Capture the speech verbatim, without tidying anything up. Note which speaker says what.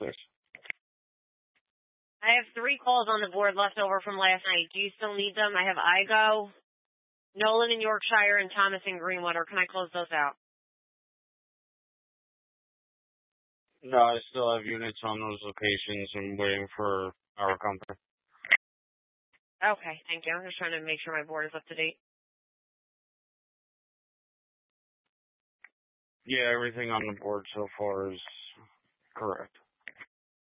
Speaker 1: please?
Speaker 2: I have three calls on the board left over from last night. Do you still need them? I have Igo, Nolan in Yorkshire, and Thomas in Greenwood, or can I close those out?
Speaker 1: No, I still have units on those locations and waiting for our company.
Speaker 2: Okay, thank you. I'm just trying to make sure my board is up to date.
Speaker 1: Yeah, everything on the board so far is correct.